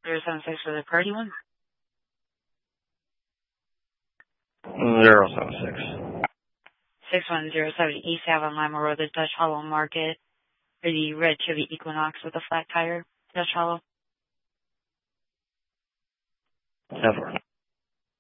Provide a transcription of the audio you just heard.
076 for the party one. 076. 6107 East Ave on Lima Road, the Dutch Hollow Market, for the red Chevy Equinox with a flat tire, Dutch Hollow. Never.